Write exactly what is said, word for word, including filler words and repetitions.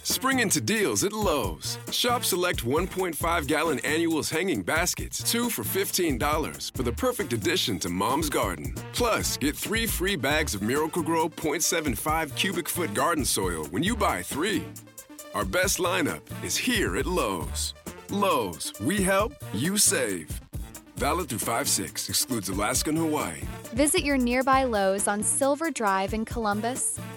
Spring into deals at Lowe's. Shop select one point five gallon annuals hanging baskets, two for fifteen dollars, for the perfect addition to Mom's garden. Plus, get three free bags of Miracle-Gro zero point seven five cubic foot garden soil when you buy three. Our best lineup is here at Lowe's. Lowe's, we help, you save. Valid through five six, excludes Alaska and Hawaii. Visit your nearby Lowe's on Silver Drive in Columbus,